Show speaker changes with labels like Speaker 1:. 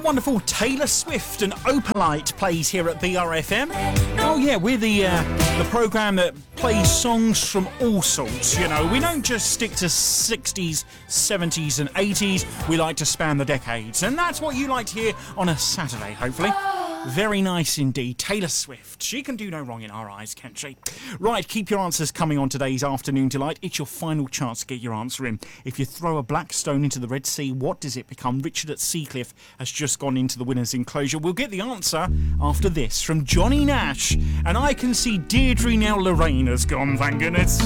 Speaker 1: wonderful Taylor Swift and Opalite plays here at BRFM. Oh yeah, we're the programme that plays songs from all sorts, you know. We don't just stick to 60s, 70s and 80s. We like to span the decades. And that's what you like to hear on a Saturday, hopefully. Very nice indeed. Taylor Swift. She can do no wrong in our eyes, can't she? Right, keep your answers coming on today's Afternoon Delight. It's your final chance to get your answer in. If you throw a black stone into the Red Sea, what does it become? Richard at Seacliff has just gone into the winner's enclosure. We'll get the answer after this from Johnny Nash. And I can see Deirdre now. Lorraine has gone, thank goodness.